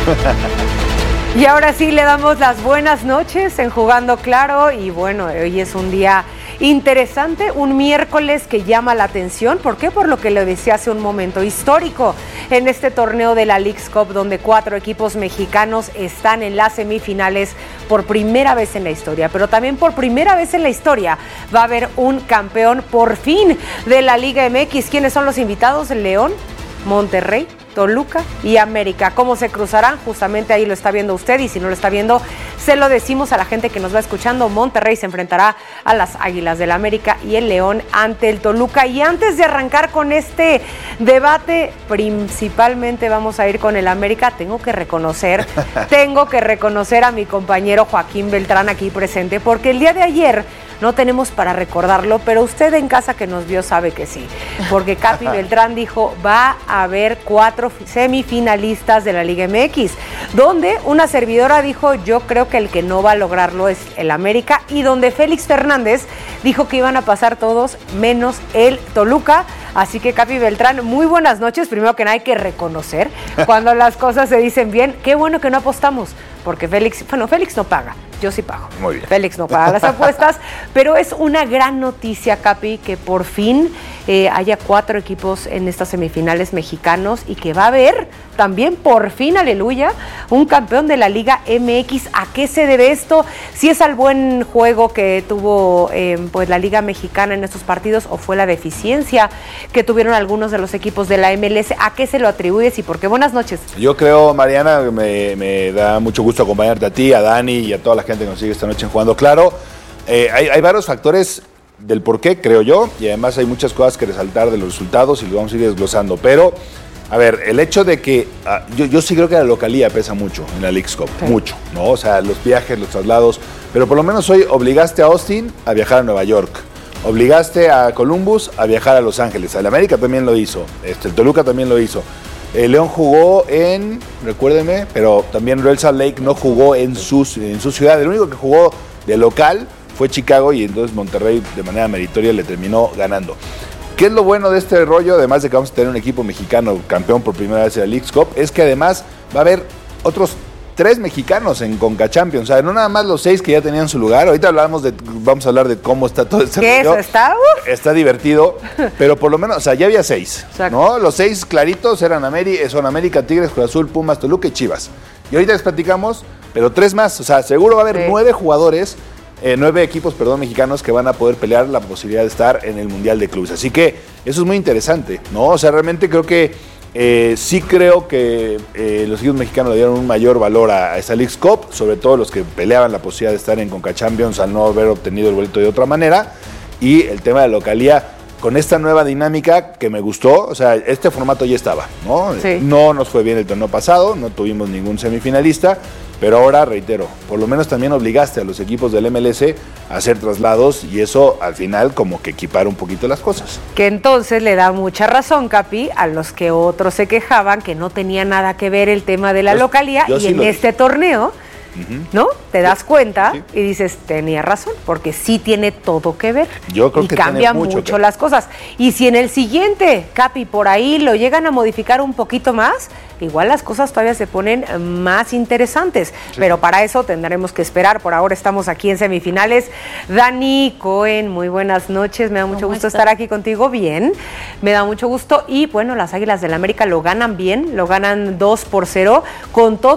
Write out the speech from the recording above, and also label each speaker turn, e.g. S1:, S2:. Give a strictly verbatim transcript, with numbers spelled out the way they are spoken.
S1: Y ahora sí le damos las buenas noches en Jugando Claro y bueno, hoy es un día interesante, un miércoles que llama la atención. ¿Por qué? Por lo que le decía hace un momento, histórico en este torneo de la Leagues Cup, donde cuatro equipos mexicanos están en las semifinales por primera vez en la historia, pero también por primera vez en la historia va a haber un campeón por fin de la Liga M X. ¿Quiénes son los invitados? León, Monterrey, Toluca y América. ¿Cómo se cruzarán? Justamente ahí lo está viendo usted, y si no lo está viendo, se lo decimos a la gente que nos va escuchando. Monterrey se enfrentará a las Águilas del América y el León ante el Toluca. Y antes de arrancar con este debate, principalmente vamos a ir con el América. Tengo que reconocer, tengo que reconocer a mi compañero Joaquín Beltrán aquí presente, porque el día de ayer no tenemos para recordarlo, pero usted en casa que nos vio sabe que sí, porque Capi Beltrán dijo, va a haber cuatro semifinalistas de la Liga M X, donde una servidora dijo, yo creo que el que no va a lograrlo es el América, y donde Félix Fernández dijo que iban a pasar todos menos el Toluca. Así que Capi Beltrán, muy buenas noches. Primero que nada hay que reconocer cuando las cosas se dicen bien. Qué bueno que no apostamos, porque Félix, bueno, Félix no paga, yo sí pago.
S2: Muy bien.
S1: Félix no paga las apuestas, pero es una gran noticia, Capi, que por fin eh, haya cuatro equipos en estas semifinales mexicanos y que va a haber también, por fin, aleluya, un campeón de la Liga M X. ¿A qué se debe esto? ¿Si es al buen juego que tuvo eh, pues la Liga Mexicana en estos partidos, o fue la deficiencia que tuvieron algunos de los equipos de la M L S? ¿A qué se lo atribuyes y por qué? Buenas noches.
S2: Yo creo, Mariana, me, me da mucho gusto acompañarte a ti, a Dani y a toda la gente que nos sigue esta noche en Jugando Claro. Eh, hay, hay varios factores del por qué, creo yo, y además hay muchas cosas que resaltar de los resultados y lo vamos a ir desglosando, pero a ver, el hecho de que uh, yo, yo sí creo que la localía pesa mucho en la Leagues Cup, sí. mucho, ¿no? O sea, los viajes, los traslados, pero por lo menos hoy obligaste a Austin a viajar a Nueva York, obligaste a Columbus a viajar a Los Ángeles, el América también lo hizo, este, el Toluca también lo hizo. El León jugó en, recuérdeme, pero también Real Salt Lake no jugó en su, en su ciudad. El único que jugó de local fue Chicago, y entonces Monterrey de manera meritoria le terminó ganando. ¿Qué es lo bueno de este rollo? Además de que vamos a tener un equipo mexicano campeón por primera vez en la Leagues Cup, es que además va a haber otros tres mexicanos en Conca Champions. O sea, no nada más los seis que ya tenían su lugar. Ahorita hablamos de, vamos a hablar de cómo está todo este
S1: ¿Qué rollo. ¿Eso está? Uf.
S2: Está divertido, pero por lo menos, o sea, ya había seis, exacto, ¿no? Los seis claritos eran América, son América, Tigres, Cruz Azul, Pumas, Toluca y Chivas. Y ahorita les platicamos, pero tres más. O sea, seguro va a haber sí. nueve jugadores, eh, nueve equipos, perdón, mexicanos que van a poder pelear la posibilidad de estar en el Mundial de Clubes. Así que eso es muy interesante, ¿no? O sea, realmente creo que Eh, sí creo que eh, los equipos mexicanos le dieron un mayor valor a, a esa Leagues Cup, sobre todo los que peleaban la posibilidad de estar en Conca Champions al no haber obtenido el boleto de otra manera, y el tema de localía con esta nueva dinámica que me gustó. O sea, este formato ya estaba, ¿no? Sí. No nos fue bien el torneo pasado, no tuvimos ningún semifinalista, pero ahora, reitero, por lo menos también obligaste a los equipos del M L S a hacer traslados, y eso al final como que equipara un poquito las cosas.
S1: Que entonces le da mucha razón, Capi, a los que otros se quejaban que no tenía nada que ver el tema de la yo, localía, yo y sí en este dije. torneo, uh-huh. ¿no? Te das cuenta sí. y dices, tenía razón, porque sí tiene todo que ver.
S2: Yo creo
S1: y
S2: que
S1: cambia
S2: mucho,
S1: mucho
S2: que...
S1: las cosas. Y si en el siguiente, Capi, por ahí lo llegan a modificar un poquito más, igual las cosas todavía se ponen más interesantes, sí. pero para eso tendremos que esperar. Por ahora estamos aquí en semifinales. Dani Cohen, muy buenas noches, me da mucho gusto estar aquí contigo. Bien, me da mucho gusto. Y bueno, las Águilas del América lo ganan bien, lo ganan dos por cero, con todo